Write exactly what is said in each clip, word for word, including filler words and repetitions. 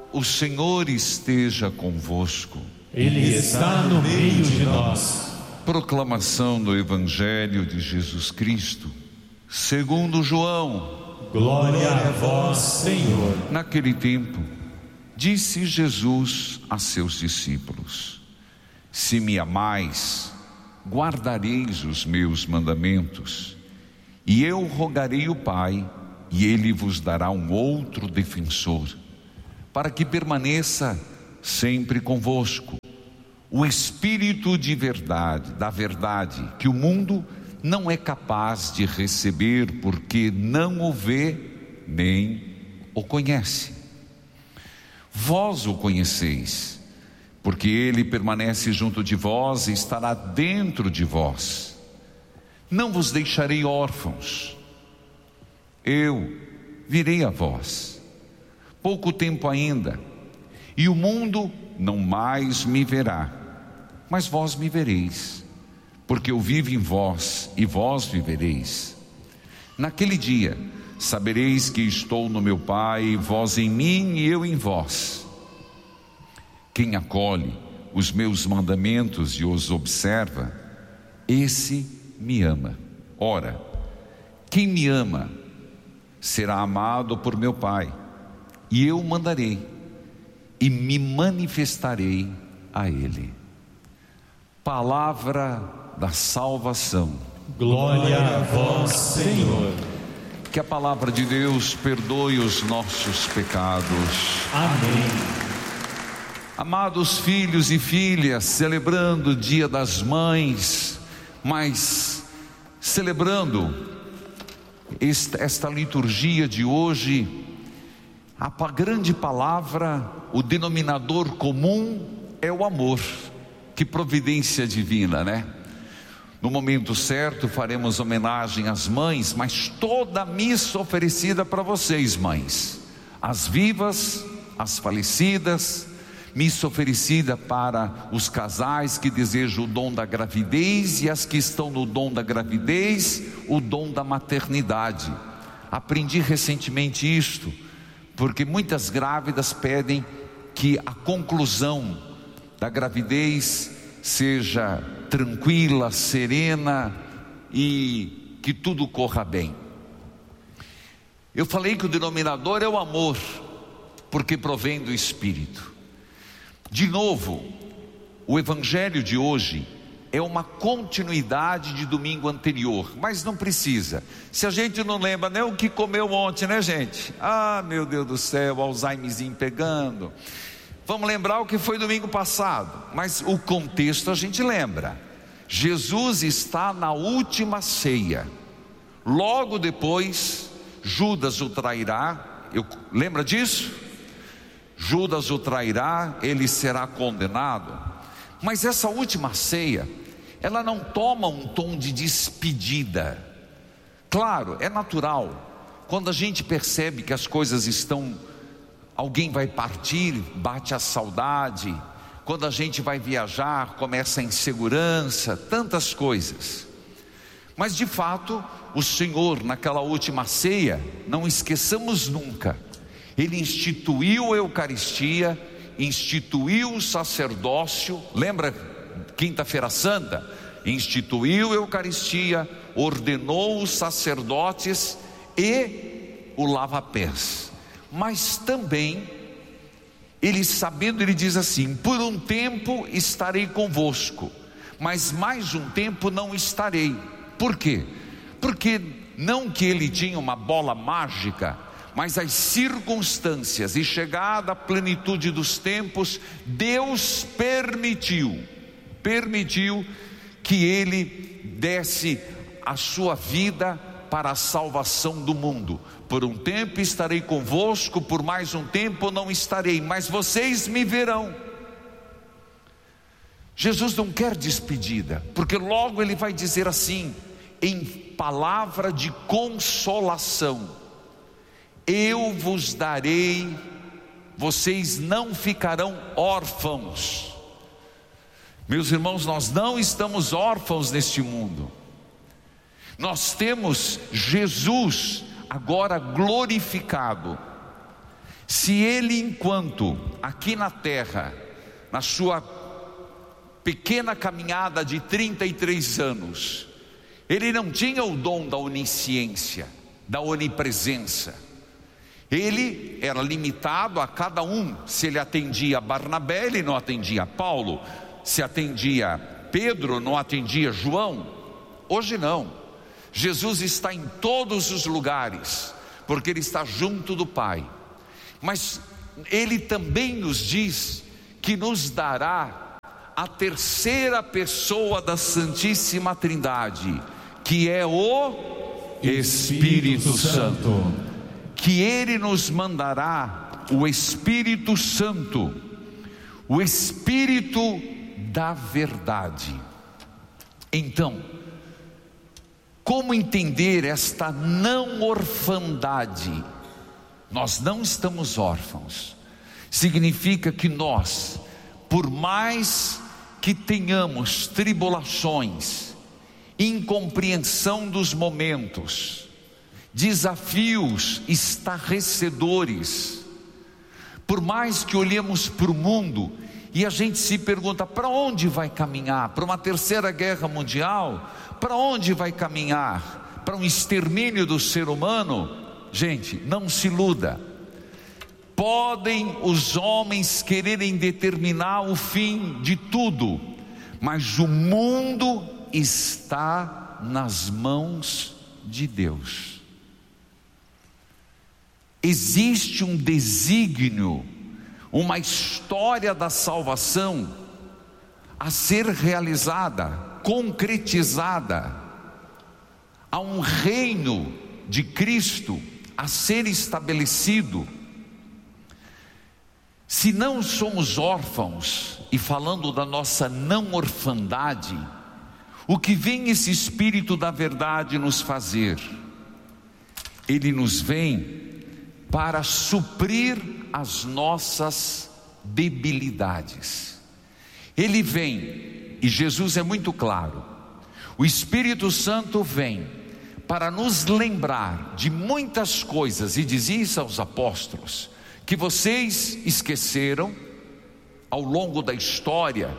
O Senhor esteja convosco. Ele está no meio de nós. Proclamação do Evangelho de Jesus Cristo, segundo João. Glória a vós, Senhor. Naquele tempo, disse Jesus a seus discípulos: se me amais, guardareis os meus mandamentos, e eu rogarei o Pai, e ele vos dará um outro defensor, para que permaneça sempre convosco, o Espírito de verdade, da verdade, que o mundo não é capaz de receber, porque não o vê nem o conhece. Vós o conheceis, porque ele permanece junto de vós e estará dentro de vós. Não vos deixarei órfãos, eu virei a vós. Pouco tempo ainda, e o mundo não mais me verá, mas vós me vereis, porque eu vivo em vós e vós vivereis. Naquele dia sabereis que estou no meu Pai, vós em mim e eu em vós. Quem acolhe os meus mandamentos e os observa, esse me ama. Ora, quem me ama será amado por meu Pai, e eu mandarei e me manifestarei a ele. Palavra da salvação. Glória a vós, Senhor. Que a palavra de Deus perdoe os nossos pecados. Amém. Amados filhos e filhas, celebrando o Dia das Mães, mas celebrando esta, esta liturgia de hoje, a grande palavra, o denominador comum é o amor. Que providência divina, né? No momento certo faremos homenagem às mães, mas toda a missa oferecida para vocês, mães, as vivas, as falecidas, missa oferecida para os casais que desejam o dom da gravidez e as que estão no dom da gravidez, o dom da maternidade. Aprendi recentemente isto, porque muitas grávidas pedem que a conclusão da gravidez seja tranquila, serena e que tudo corra bem. Eu falei que o denominador é o amor, porque provém do Espírito. De novo, o Evangelho de hoje é uma continuidade de domingo anterior, mas não precisa. Se a gente não lembra nem o que comeu ontem, né, gente? Ah, meu Deus do céu, Alzheimerzinho pegando. Vamos lembrar o que foi domingo passado, mas o contexto a gente lembra. Jesus está na última ceia. Logo depois, Judas o trairá. Eu, lembra disso? Judas o trairá, ele será condenado. Mas essa última ceia, ela não toma um tom de despedida. Claro, é natural. Quando a gente percebe que as coisas estão, alguém vai partir, bate a saudade. Quando a gente vai viajar, começa a insegurança, tantas coisas. Mas de fato, o Senhor naquela última ceia, não esqueçamos nunca, Ele instituiu a Eucaristia, instituiu o sacerdócio. Lembra quinta-feira santa? Instituiu a Eucaristia, ordenou os sacerdotes e o lava-pés. Mas também, ele sabendo, ele diz assim: por um tempo estarei convosco, mas mais um tempo não estarei. Por quê? Porque não que ele tinha uma bola mágica, mas as circunstâncias e chegada à plenitude dos tempos, Deus permitiu, permitiu que ele desse a sua vida para a salvação do mundo. Por um tempo estarei convosco, por mais um tempo não estarei, mas vocês me verão. Jesus não quer despedida, porque logo ele vai dizer assim, em palavra de consolação: eu vos darei, vocês não ficarão órfãos. Meus irmãos, nós não estamos órfãos neste mundo. Nós temos Jesus agora glorificado. Se ele, enquanto aqui na terra, na sua pequena caminhada de trinta e três anos, ele não tinha o dom da onisciência, da onipresença. Ele era limitado a cada um. Se ele atendia a Barnabé, ele não atendia a Paulo. Se atendia a Pedro, não atendia João. Hoje não. Jesus está em todos os lugares, porque ele está junto do Pai. Mas ele também nos diz que nos dará a terceira pessoa da Santíssima Trindade, que é o Espírito Santo, que ele nos mandará o Espírito Santo, o Espírito da verdade. Então, como entender esta não orfandade? Nós não estamos órfãos. Significa que nós, por mais que tenhamos tribulações, incompreensão dos momentos, desafios estarrecedores, por mais que olhemos para o mundo e a gente se pergunta: para onde vai caminhar? Para uma terceira guerra mundial? Para onde vai caminhar? Para um extermínio do ser humano? Gente, não se iluda. Podem os homens quererem determinar o fim de tudo, mas o mundo está nas mãos de Deus. Existe um desígnio, uma história da salvação a ser realizada, concretizada. Há um reino de Cristo a ser estabelecido. Se não somos órfãos, e falando da nossa não orfandade, o que vem esse Espírito da verdade nos fazer? Ele nos vem para suprir as nossas debilidades. Ele vem, e Jesus é muito claro, o Espírito Santo vem para nos lembrar de muitas coisas, e dizia isso aos apóstolos, que vocês esqueceram ao longo da história.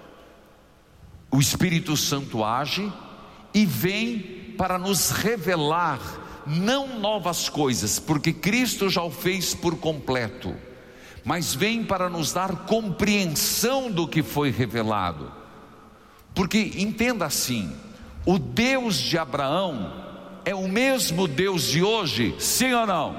O Espírito Santo age e vem para nos revelar não novas coisas, porque Cristo já o fez por completo, mas vem para nos dar compreensão do que foi revelado. Porque entenda assim: o Deus de Abraão é o mesmo Deus de hoje, sim ou não?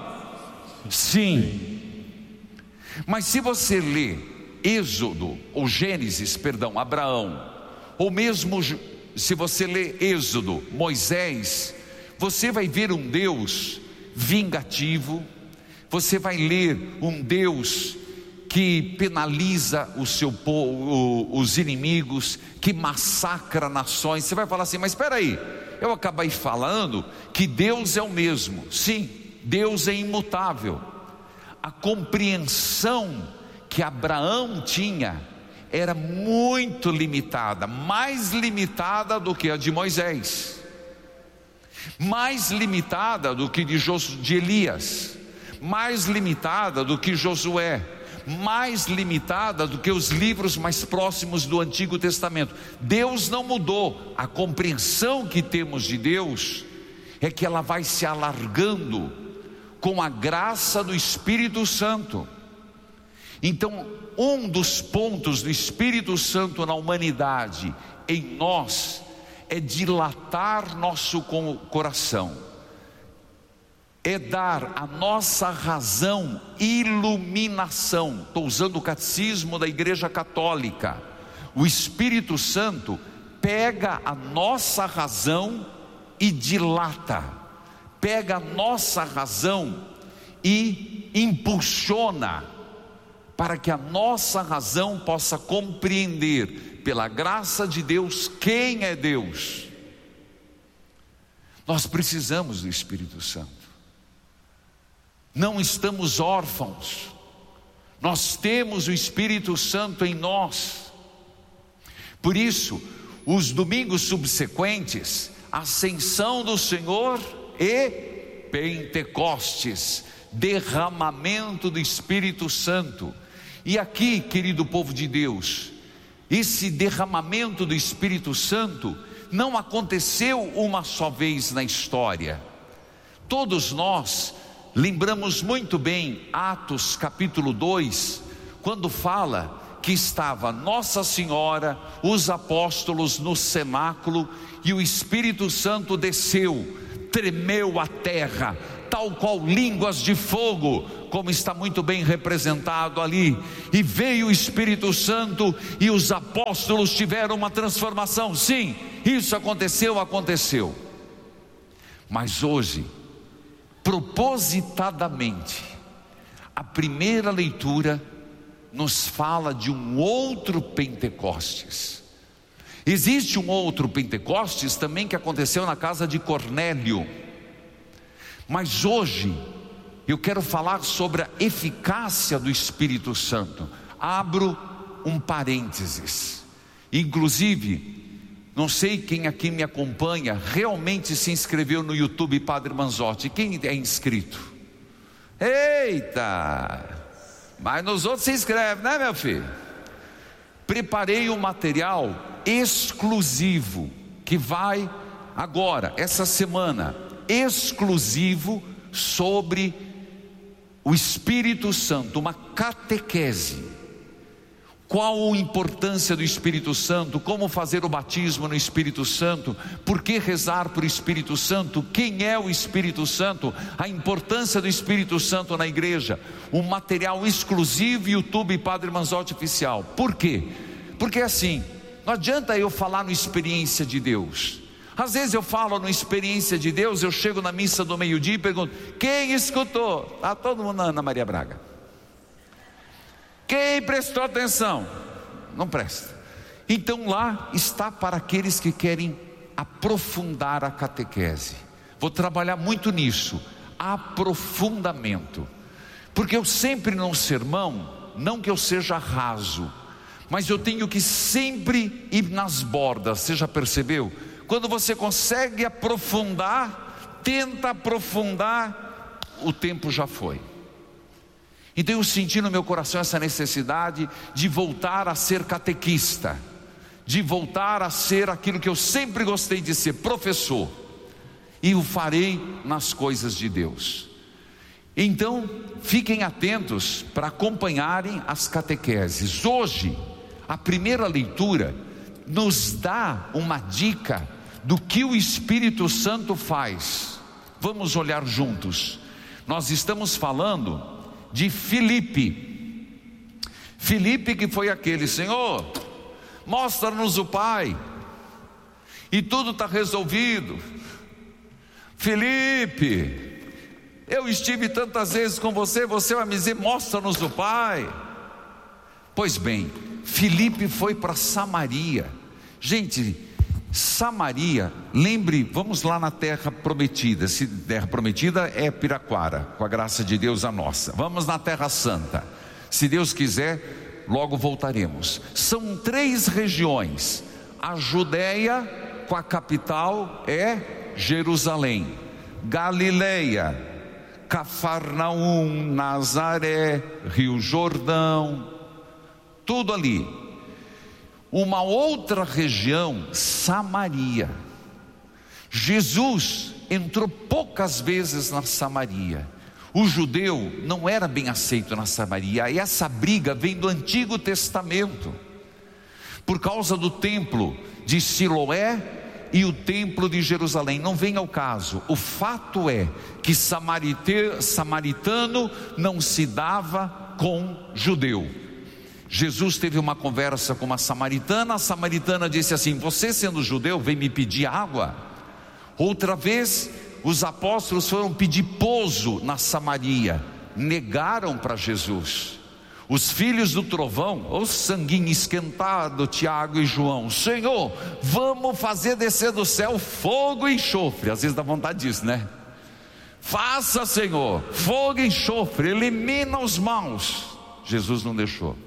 Sim. Mas se você lê Êxodo, ou Gênesis, perdão, Abraão, ou mesmo se você lê Êxodo, Moisés, você vai ver um Deus vingativo, você vai ler um Deus que penaliza o seu povo, os inimigos, que massacra nações. Você vai falar assim: mas espera aí, eu acabei falando que Deus é o mesmo. Sim, Deus é imutável. A compreensão que Abraão tinha era muito limitada, mais limitada do que a de Moisés, mais limitada do que de, Jos, de Elias, mais limitada do que Josué, mais limitada do que os livros mais próximos do Antigo Testamento. Deus não mudou. A compreensão que temos de Deus é que ela vai se alargando com a graça do Espírito Santo. Então, um dos pontos do Espírito Santo na humanidade, em nós, é dilatar nosso coração, é dar à nossa razão iluminação. Estou usando o catecismo da Igreja Católica. O Espírito Santo pega a nossa razão e dilata, pega a nossa razão e impulsiona, para que a nossa razão possa compreender, pela graça de Deus, quem é Deus. Nós precisamos do Espírito Santo. Não estamos órfãos. Nós temos o Espírito Santo em nós. Por isso, os domingos subsequentes, Ascensão do Senhor e Pentecostes, derramamento do Espírito Santo. E aqui, querido povo de Deus, esse derramamento do Espírito Santo não aconteceu uma só vez na história. Todos nós lembramos muito bem Atos capítulo dois, quando fala que estava Nossa Senhora, os apóstolos no cenáculo, e o Espírito Santo desceu, tremeu a terra, tal qual línguas de fogo, como está muito bem representado ali, e veio o Espírito Santo, e os apóstolos tiveram uma transformação. Sim, isso aconteceu, aconteceu. Mas hoje, propositadamente, a primeira leitura nos fala de um outro Pentecostes. Existe um outro Pentecostes também que aconteceu na casa de Cornélio. Mas hoje eu quero falar sobre a eficácia do Espírito Santo. Abro um parênteses. Inclusive, não sei quem aqui me acompanha realmente se inscreveu no YouTube Padre Manzotti. Quem é inscrito? Eita! Mas nos outros se inscreve, né, meu filho? Preparei um material exclusivo que vai agora, essa semana, exclusivo sobre o Espírito Santo, uma catequese. Qual a importância do Espírito Santo? Como fazer o batismo no Espírito Santo? Por que rezar para o Espírito Santo? Quem é o Espírito Santo? A importância do Espírito Santo na igreja. Um material exclusivo, YouTube Padre Manzotti Oficial. Por quê? Porque assim, não adianta eu falar no experiência de Deus. Às vezes eu falo no experiência de Deus, eu chego na missa do meio-dia e pergunto: quem escutou? Ah, todo mundo na Ana Maria Braga. Quem prestou atenção? Não presta. Então lá está para aqueles que querem aprofundar a catequese. Vou trabalhar muito nisso, aprofundamento. Porque eu sempre num sermão, não que eu seja raso, mas eu tenho que sempre ir nas bordas. Você já percebeu? Quando você consegue aprofundar, tenta aprofundar, o tempo já foi. Então eu senti no meu coração essa necessidade de voltar a ser catequista, de voltar a ser aquilo que eu sempre gostei de ser, professor, e o farei nas coisas de Deus. Então fiquem atentos para acompanharem as catequeses. Hoje a primeira leitura nos dá uma dica do que o Espírito Santo faz. Vamos olhar juntos. Nós estamos falando de Filipe. Filipe que foi aquele: Senhor, mostra-nos o Pai e tudo está resolvido. Filipe, eu estive tantas vezes com você, você vai me dizer: mostra-nos o Pai. Pois bem, Filipe foi para Samaria. Gente, Samaria, lembre, vamos lá na terra prometida. Se terra prometida é Piraquara, com a graça de Deus a nossa. Vamos na terra santa, se Deus quiser logo voltaremos. São três regiões: a Judéia, com a capital é Jerusalém, Galileia, Cafarnaum, Nazaré, Rio Jordão, tudo ali. Uma outra região, Samaria. Jesus entrou poucas vezes na Samaria. O judeu não era bem aceito na Samaria. E essa briga vem do Antigo Testamento, por causa do templo de Siloé e o templo de Jerusalém. Não vem ao caso. O fato é que samaritano não se dava com judeu. Jesus teve uma conversa com uma samaritana. A samaritana disse assim: você sendo judeu vem me pedir água? Outra vez os apóstolos foram pedir pouso na Samaria, negaram para Jesus. Os filhos do trovão, o sanguinho esquentado, Tiago e João: Senhor, vamos fazer descer do céu fogo e enxofre. Às vezes dá vontade disso, né? Faça, Senhor, fogo e enxofre, elimina os maus. Jesus não deixou.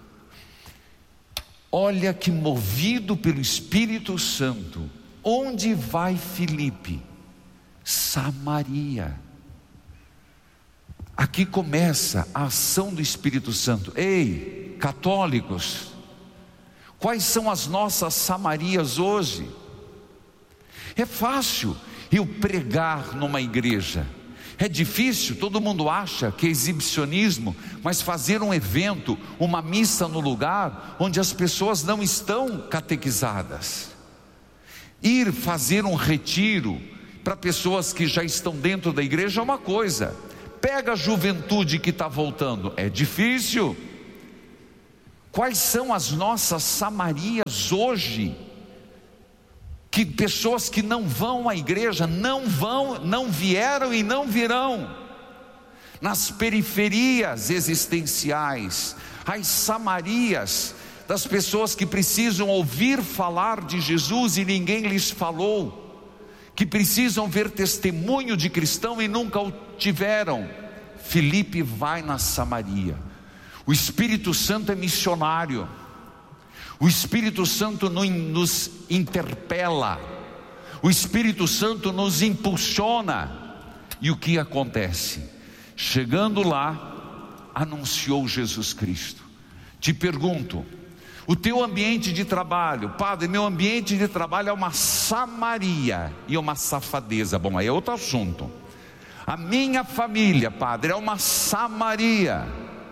Olha que movido pelo Espírito Santo, onde vai Filipe? Samaria. Aqui começa a ação do Espírito Santo. Ei, católicos, quais são as nossas Samarias hoje? É fácil eu pregar numa igreja, é difícil, todo mundo acha que é exibicionismo, mas fazer um evento, uma missa no lugar onde as pessoas não estão catequizadas, ir fazer um retiro para pessoas que já estão dentro da igreja é uma coisa, pega a juventude que está voltando, é difícil. Quais são as nossas Samarias hoje? Que pessoas que não vão à igreja, não vão, não vieram e não virão, nas periferias existenciais, as Samarias, das pessoas que precisam ouvir falar de Jesus e ninguém lhes falou, que precisam ver testemunho de cristão e nunca o tiveram. Filipe vai na Samaria. O Espírito Santo é missionário. O Espírito Santo nos interpela, o Espírito Santo nos impulsiona. E o que acontece? Chegando lá, anunciou Jesus Cristo. Te pergunto, o teu ambiente de trabalho, padre, meu ambiente de trabalho é uma Samaria e uma safadeza. Bom, aí é outro assunto. A minha família, padre, é uma Samaria.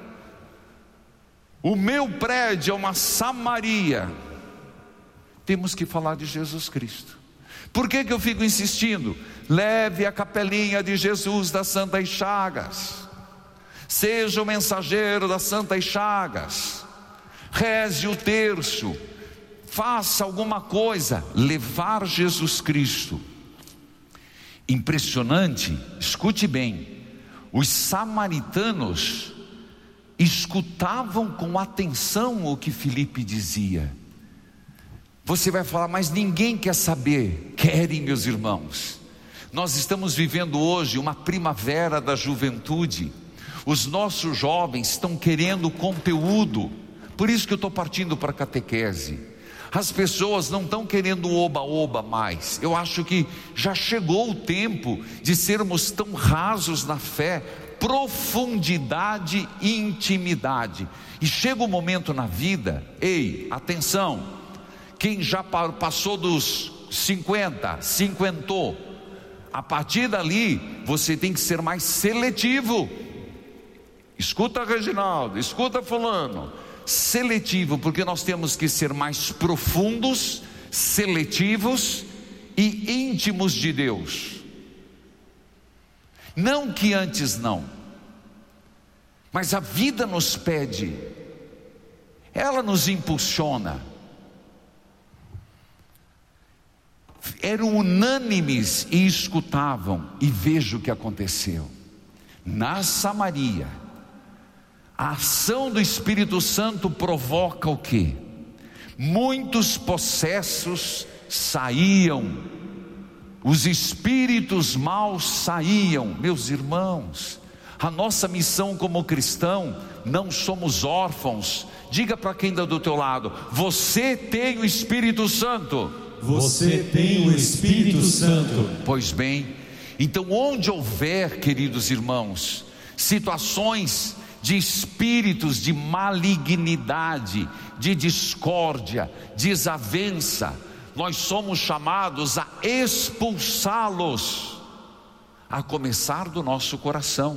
O meu prédio é uma Samaria. Temos que falar de Jesus Cristo. Por que que eu fico insistindo? Leve a capelinha de Jesus das Santas Chagas, seja o mensageiro das Santas Chagas, reze o terço, faça alguma coisa, levar Jesus Cristo. Impressionante, escute bem, os samaritanos escutavam com atenção o que Filipe dizia. Você vai falar, mas ninguém quer saber. Querem, meus irmãos. Nós estamos vivendo hoje uma primavera da juventude. Os nossos jovens estão querendo conteúdo. Por isso que eu estou partindo para a catequese. As pessoas não estão querendo oba-oba mais. Eu acho que já chegou o tempo de sermos tão rasos na fé. Profundidade e intimidade. E chega um momento na vida, ei, atenção, quem já passou dos cinquenta, cinquentou, a partir dali você tem que ser mais seletivo. Escuta, Reginaldo, escuta fulano, seletivo, porque nós temos que ser mais profundos, seletivos e íntimos de Deus. Não que antes não, mas a vida nos pede, ela nos impulsiona. Eram unânimes e escutavam, e veja o que aconteceu. Na Samaria, a ação do Espírito Santo provoca o quê? Muitos possessos saíam, os espíritos maus saíam. Meus irmãos, a nossa missão como cristão, não somos órfãos. Diga para quem está do teu lado, você tem o Espírito Santo. Você tem o Espírito Santo. Pois bem, então onde houver, queridos irmãos, situações de espíritos de malignidade, de discórdia, desavença, nós somos chamados a expulsá-los, a começar do nosso coração.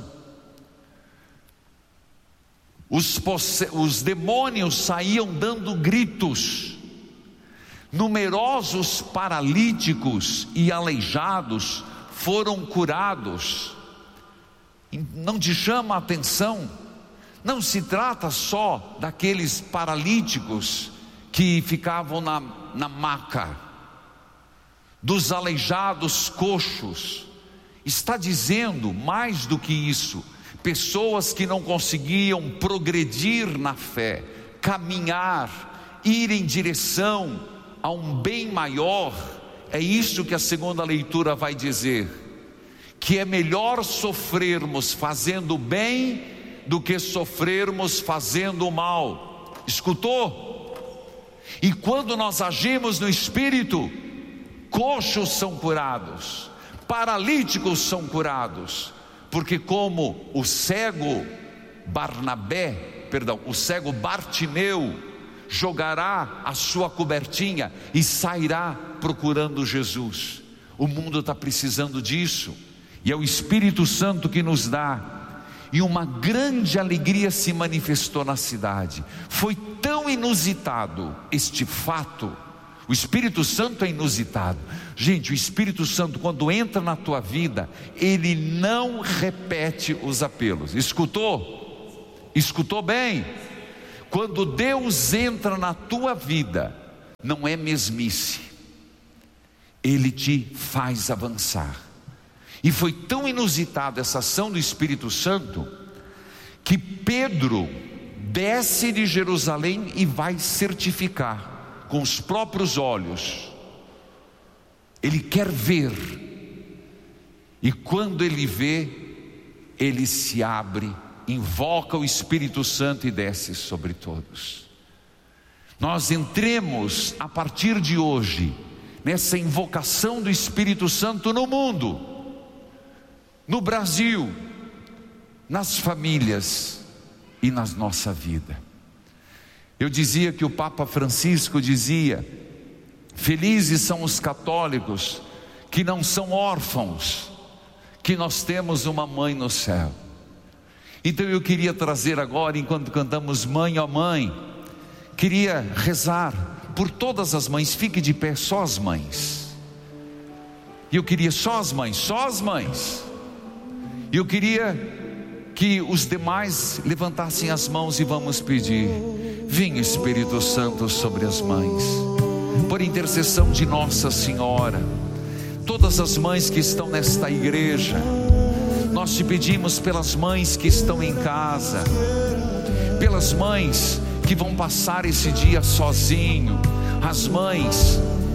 Os, posse... os demônios saíam dando gritos, numerosos paralíticos e aleijados foram curados. Não te chama a atenção? Não se trata só daqueles paralíticos que ficavam na, na maca, dos aleijados coxos. Está dizendo mais do que isso, pessoas que não conseguiam progredir na fé, caminhar, ir em direção a um bem maior. É isso que a segunda leitura vai dizer, que é melhor sofrermos fazendo bem do que sofrermos fazendo mal. Escutou? E quando nós agimos no Espírito, coxos são curados, paralíticos são curados, porque como o cego Barnabé, perdão, o cego Bartimeu jogará a sua cobertinha e sairá procurando Jesus. O mundo está precisando disso, e é o Espírito Santo que nos dá. E uma grande alegria se manifestou na cidade. Foi tão inusitado este fato. O Espírito Santo é inusitado. Gente, o Espírito Santo, quando entra na tua vida, ele não repete os apelos. Escutou? Escutou bem? Quando Deus entra na tua vida, não é mesmice, ele te faz avançar. E foi tão inusitada essa ação do Espírito Santo, que Pedro desce de Jerusalém e vai certificar com os próprios olhos. Ele quer ver, e quando ele vê, ele se abre, invoca o Espírito Santo e desce sobre todos. Nós entremos a partir de hoje nessa invocação do Espírito Santo no mundo, no Brasil, nas famílias e na nossa vida. Eu dizia que o Papa Francisco dizia: felizes são os católicos que não são órfãos, que nós temos uma mãe no céu. Então eu queria trazer agora, enquanto cantamos Mãe, ó Mãe, queria rezar por todas as mães. Fique de pé, só as mães. E eu queria só as mães, só as mães. E eu queria que os demais levantassem as mãos e vamos pedir: vem Espírito Santo sobre as mães, por intercessão de Nossa Senhora. Todas as mães que estão nesta igreja, nós te pedimos pelas mães que estão em casa, pelas mães que vão passar esse dia sozinho, as mães